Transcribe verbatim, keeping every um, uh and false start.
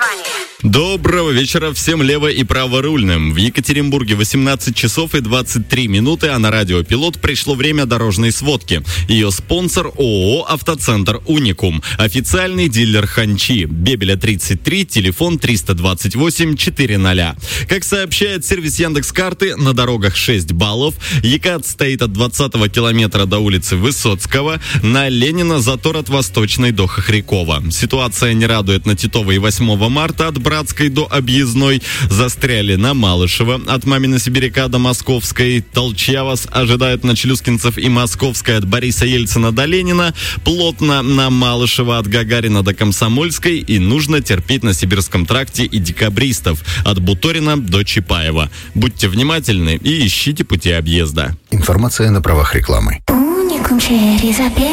Доброго вечера всем лево- и праворульным. В Екатеринбурге восемнадцать часов и двадцать три минуты, а на радио «Пилот» пришло время дорожной сводки. Ее спонсор ООО «Автоцентр Уникум». Официальный дилер «Ханчи». Бебеля тридцать три, телефон триста двадцать восемь четыреста. Как сообщает сервис Яндекс.Карты, на дорогах шесть баллов. Екат стоит от двадцатого километра до улицы Высоцкого. На Ленина затор от Восточной до Хохрякова. Ситуация не радует на Титова и восьмого марта от Братской до Объездной. Застряли на Малышево от Мамино-Сибиряка до Московской. Толчья вас ожидает на Челюскинцев и Московской от Бориса Ельцина до Ленина. Плотно на Малышево от Гагарина до Комсомольской. И нужно терпеть на Сибирском тракте и Декабристов от Буторина до Чапаева. Будьте внимательны и ищите пути объезда. Информация на правах рекламы.